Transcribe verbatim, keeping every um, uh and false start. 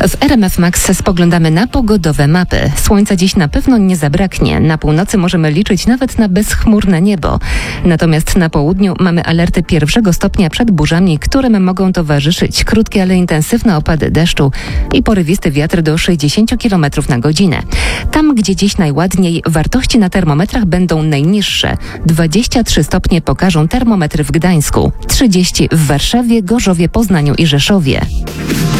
W R M F Max spoglądamy na pogodowe mapy. Słońca dziś na pewno nie zabraknie. Na północy możemy liczyć nawet na bezchmurne niebo. Natomiast na południu mamy alerty pierwszego stopnia przed burzami, którym mogą towarzyszyć krótkie, ale intensywne opady deszczu i porywisty wiatr do sześćdziesiąt kilometrów na godzinę. Tam, gdzie dziś najładniej, wartości na termometrach będą najniższe. dwadzieścia trzy stopnie pokażą termometry w Gdańsku, trzydzieści w Warszawie, Gorzowie, Poznaniu i Rzeszowie.